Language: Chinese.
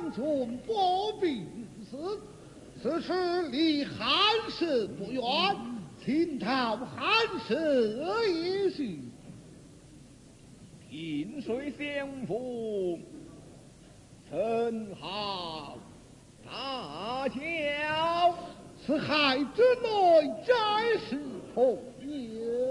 将军不必死，此事离汉室不远，请到汉室也许。 萍水相逢，甚好大巧。 此海之内，皆是朋友。